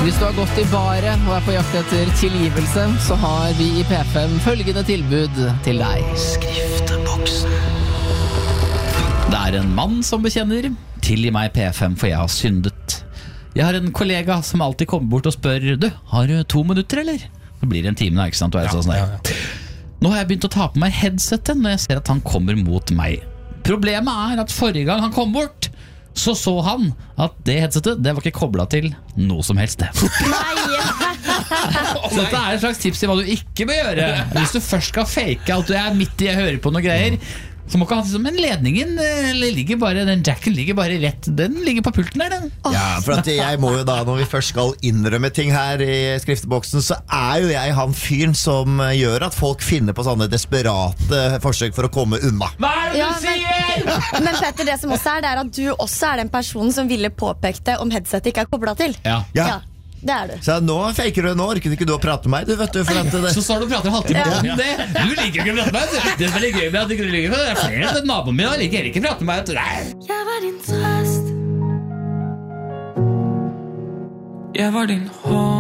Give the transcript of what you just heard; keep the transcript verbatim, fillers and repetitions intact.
Hvis du har gått i baret og er på jakt etter tilgivelse, så har vi i P fem følgende tilbud til deg. Skrifteboksen. Det er en mann som bekjenner: tilgi meg P fem, for jeg har syndet. Jeg har en kollega som alltid kommer bort og spør: Du, har du to minutter, eller? Det blir en time da, ikke sant? Du er ja, sånn ja, ja. Nå har jeg begynt å ta på meg headsetet når jeg ser at han kommer mot meg. Problemet er at forrige gang han kom bort, så så han at det headsetet, det var ikke koblet til noe som helst. Nei! Så dette er et slags tips til hva du ikke bør gjøre. Hvis du først skal fake at du er midt i å høre på noe greier, så må ikke ha men ledningen ligger bare, den jacken ligger bare rett, den ligger på pulten der, den. Ja, for at jeg må jo da, når vi først skal innrømme ting her i skrifteboksen, så er jo jeg han fyren som gjør at folk finner på sånne desperate forsøk for å komme unna. Hva er det du ja, men, sier? Men Petter, det som også er, det er at du også er den personen som ville påpekt det om headsetet ikke er koblet til. Ja, ja. ja. Det er du. Så nå faker du, nå orker ikke du å prate med meg, du vet du, for at det... Så står du og prater en halvtime om ja. det. Du liker ikke å prate med meg. Det er veldig gøy med at du ikke liker med det. Det er flere enn naboen min, jeg liker ikke å prate med meg. Nei. Jeg var din trøst. Jeg var din hånd.